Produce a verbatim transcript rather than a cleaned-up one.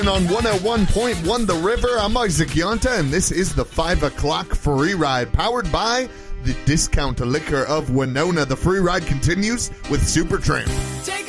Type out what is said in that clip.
On one oh one point one The River, I'm Isaac Yonta, and this is the five o'clock free ride, powered by the Discount Liquor of Winona. The free ride continues with Supertramp.